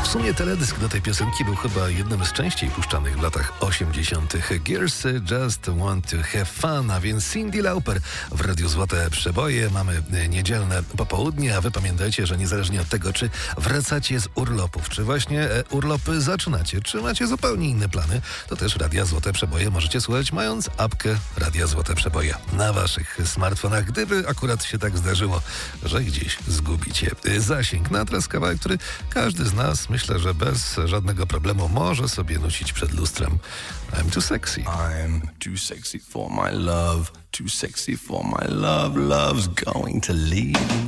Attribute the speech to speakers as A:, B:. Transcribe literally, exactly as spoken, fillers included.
A: W sumie teledysk do tej piosenki był chyba jednym z częściej puszczanych w latach osiemdziesiątych. Girls Just Want to Have Fun, a więc Cyndi Lauper w Radiu Złote Przeboje. Mamy niedzielne popołudnie, a wy pamiętajcie, że niezależnie od tego, czy wracacie z urlopów, czy właśnie urlopy zaczynacie, czy macie zupełnie inne plany, to też Radia Złote Przeboje możecie słuchać, mając apkę Radia Złote Przeboje na waszych smartfonach, gdyby akurat się tak zdarzyło, że gdzieś zgubicie zasięg. No a teraz kawałek, który każdy z nas, myślę, że bez żadnego problemu może sobie nosić przed lustrem. I'm too sexy.
B: I'm too sexy for my love, too sexy for my love, love's going to leave.